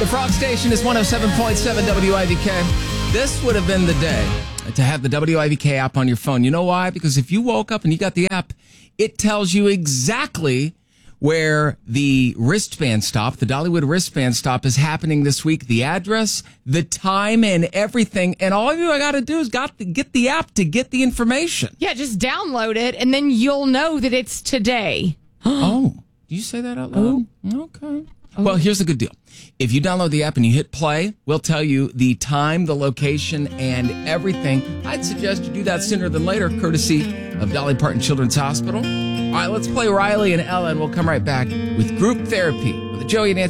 The Frog Station is 107.7 WIVK. This would have been the day to have the WIVK app on your phone. You know why? Because if you woke up and you got the app, it tells you exactly where the wristband stop, the Dollywood wristband stop, is happening this week, the address, the time, and everything. And all you got to do is get the app to get the information. Yeah, just download it, and then you'll know that it's today. Oh, do you say that out loud? Oh. Okay. Oh. Well, here's the good deal. If you download the app and you hit play, we'll tell you the time, the location, and everything. I'd suggest you do that sooner than later, courtesy of Dolly Parton Children's Hospital. All right, let's play Riley and Ella, and we'll come right back with Group Therapy with Joey and Nancy.